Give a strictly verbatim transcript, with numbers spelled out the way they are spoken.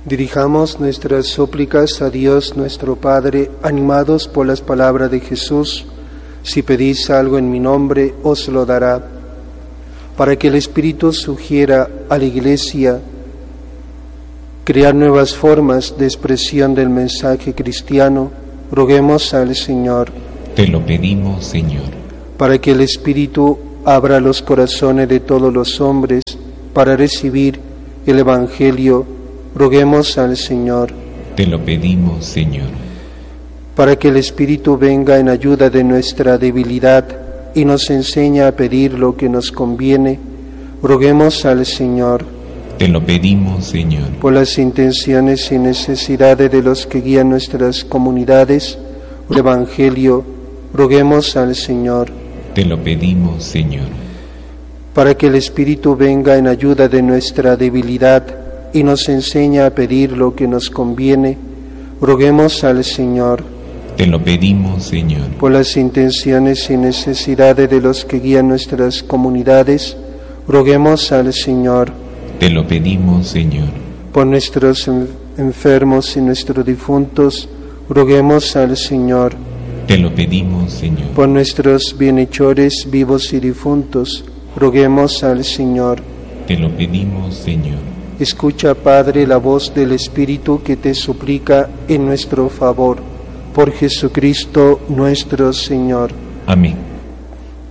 Dirijamos nuestras súplicas a Dios nuestro Padre, animados por las palabras de Jesús. Si pedís algo en mi nombre, os lo dará. Para que el Espíritu sugiera a la Iglesia crear nuevas formas de expresión del mensaje cristiano, roguemos al Señor. Te lo pedimos, Señor. Para que el Espíritu abra los corazones de todos los hombres para recibir el Evangelio, roguemos al Señor. Te lo pedimos, Señor. Para que el Espíritu venga en ayuda de nuestra debilidad y nos enseñe a pedir lo que nos conviene, roguemos al Señor. Te lo pedimos, Señor. Por las intenciones y necesidades de los que guían nuestras comunidades, el Evangelio, roguemos al Señor. Te lo pedimos, Señor. Para que el Espíritu venga en ayuda de nuestra debilidad y nos enseñe a pedir lo que nos conviene, roguemos al Señor. Te lo pedimos, Señor. Por las intenciones y necesidades de los que guían nuestras comunidades, roguemos al Señor. Te lo pedimos, Señor. Por nuestros enfermos y nuestros difuntos, roguemos al Señor. Te lo pedimos, Señor. Por nuestros bienhechores vivos y difuntos, roguemos al Señor. Te lo pedimos, Señor. Escucha, Padre, la voz del Espíritu que te suplica en nuestro favor. Por Jesucristo nuestro Señor. Amén.